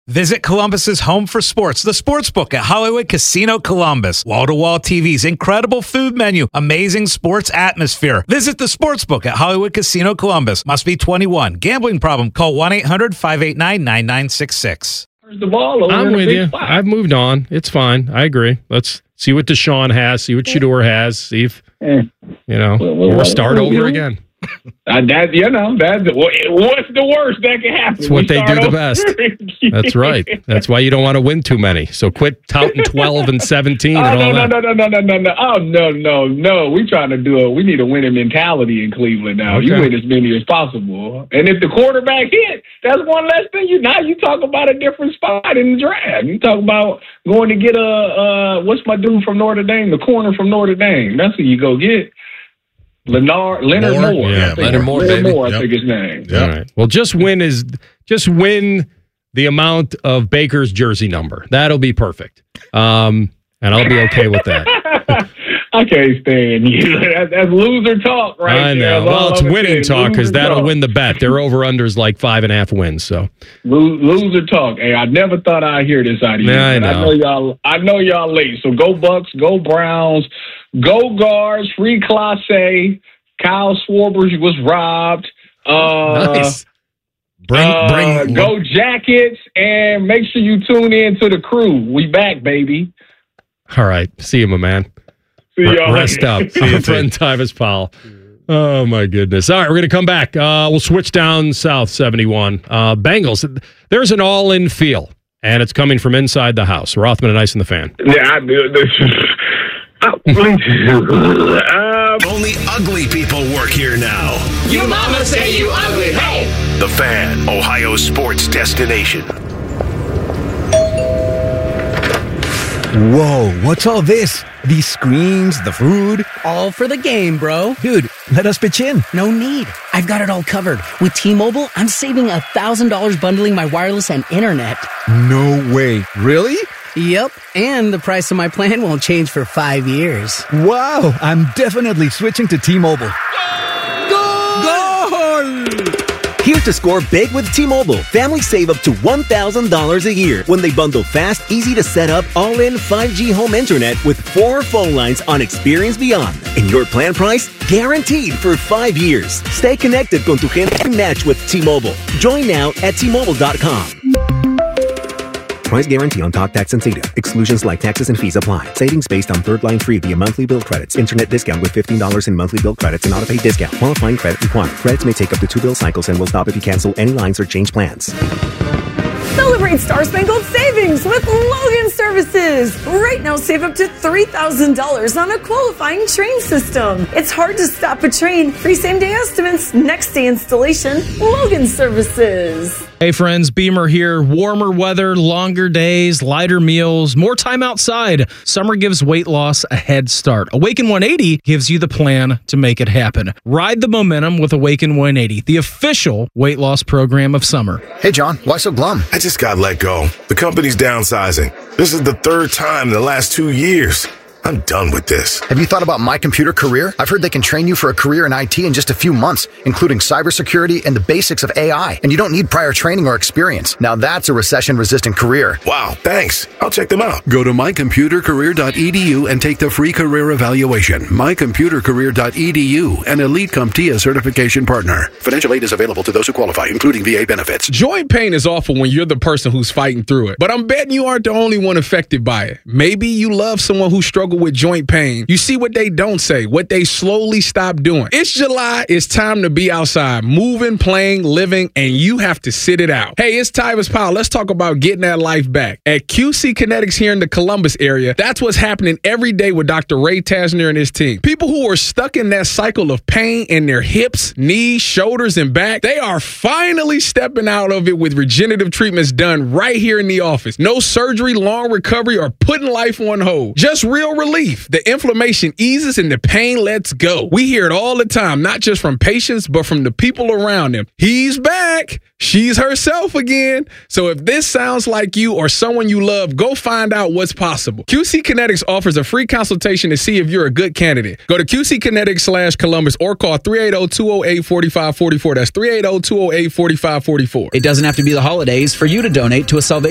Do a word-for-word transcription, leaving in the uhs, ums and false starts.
Visit Columbus's home for sports, the Sportsbook at Hollywood Casino Columbus. Wall-to-wall T Vs, incredible food menu, amazing sports atmosphere. Visit the Sportsbook at Hollywood Casino Columbus. Must be twenty-one. Gambling problem? Call one eight hundred five eight nine nine nine six six. The ball I'm with you. Spot. I've moved on. It's fine. I agree. Let's see what Deshaun has, see what Shedeur has, see if, you know, well, well, or start well, over well, again. Uh, that you know that what's the worst that can happen? That's what We they do start the over. best. That's right. That's why you don't want to win too many. So quit touting twelve and seventeen Oh, and no, all no, that. no, no, no, no, no, no. Oh, no, no, no. We trying to do it. We need a winning mentality in Cleveland now. Okay. You win as many as possible. And if the quarterback hit, that's one less thing. You now you talk about a different spot in the draft. You talk about going to get a, uh, what's my dude from Notre Dame, the corner from Notre Dame. That's who you go get. Leonard, Leonard Moore? Moore. Yeah, I think. Leonard Moore, Leonard baby. Moore, I Yep. think his name. Yep. All right. Well, just win is just win the amount of Baker's jersey number. That'll be perfect. Um, and I'll be okay with that. I can't stand you. That's, that's loser talk, right? I there. know. That's Well, all it's I'm winning saying. talk because Loser that'll talk. win the bet. Their over-under is like five and a half wins. So Lo- Loser talk. Hey, I never thought I'd hear this out of you. Yeah, I but know. I know y'all. I know y'all late. So go Bucks, go Browns, go Guards, free Clase. Kyle Schwarber was robbed. Uh, nice. Bring, uh, bring. go Jackets, and make sure you tune in to the crew. We back, baby. All right. See you, my man. See R- y'all Rest later. up. See you, friend Tyvis Powell. Oh, my goodness. All right, we're going to come back. Uh, we'll switch down south seventy-one. Uh, Bengals, there's an all-in feel, and it's coming from inside the house. Rothman and Ice and the Fan. Yeah, I do. um, Only ugly people work here now. You mama say you ugly, hey! The Fan, Ohio sports destination. Whoa, what's all this? These screens, the food? All for the game, bro. Dude, let us pitch in. No need. I've got it all covered. With T-Mobile, I'm saving one thousand dollars bundling my wireless and internet. No way. Really? Yep, and the price of my plan won't change for five years. Wow, I'm definitely switching to T-Mobile. Goal! Here to score big with T-Mobile. Families save up to one thousand dollars a year when they bundle fast, easy to set up, all-in five G home internet with four phone lines on Experience Beyond. And your plan price? Guaranteed for five years. Stay connected con tu gente match with T-Mobile. Join now at T Mobile dot com. Price guarantee on talk, tax, and data. Exclusions like taxes and fees apply. Savings based on third line free via monthly bill credits. Internet discount with fifteen dollars in monthly bill credits and auto-pay discount. Qualifying credit required. Credits may take up to two bill cycles and will stop if you cancel any lines or change plans. Celebrate Star Spangled Savings with Logan Services. Right now, save up to three thousand dollars on a qualifying train system. It's hard to stop a train. Free same-day estimates, next-day installation. Logan Services. Hey friends, Beamer here. Warmer weather, longer days, lighter meals, more time outside. Summer gives weight loss a head start. Awaken one eighty gives you the plan to make it happen. Ride the momentum with Awaken one eighty, the official weight loss program of summer. Hey John, why so glum? I just got let go. The company's downsizing. This is the third time in the last two years. I'm done with this. Have you thought about My Computer Career? I've heard they can train you for a career in I T in just a few months, including cybersecurity and the basics of A I. And you don't need prior training or experience. Now that's a recession-resistant career. Wow, thanks. I'll check them out. Go to my computer career dot e d u and take the free career evaluation. my computer career dot e d u, an Elite CompTIA certification partner. Financial aid is available to those who qualify, including V A benefits. Joint pain is awful when you're the person who's fighting through it. But I'm betting you aren't the only one affected by it. Maybe you love someone who struggled with joint pain. You see what they don't say, what they slowly stop doing. It's July. It's time to be outside, moving, playing, living, and you have to sit it out. Hey, it's Tyvis Powell. Let's talk about getting that life back. At Q C Kinetics here in the Columbus area, that's what's happening every day with Doctor Ray Tasner and his team. People who are stuck in that cycle of pain in their hips, knees, shoulders, and back, they are finally stepping out of it with regenerative treatments done right here in the office. No surgery, long recovery, or putting life on hold. Just real relief. The inflammation eases and the pain lets go. We hear it all the time, not just from patients, but from the people around them. He's back. She's herself again. So if this sounds like you or someone you love, go find out what's possible. Q C Kinetics offers a free consultation to see if you're a good candidate. Go to Q C Kinetics slash Columbus or call three eight zero, two zero eight, four five four four. That's three eight zero, two zero eight, four five four four. It doesn't have to be the holidays for you to donate to a Salvation